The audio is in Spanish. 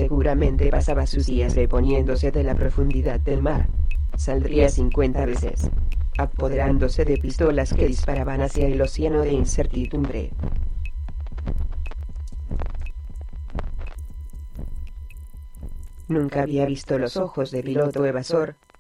seguramente pasaba sus días reponiéndose de la profundidad del mar. Saldría 50 veces, apoderándose de pistolas que disparaban hacia el océano de incertidumbre. Nunca había visto los ojos de piloto evasor,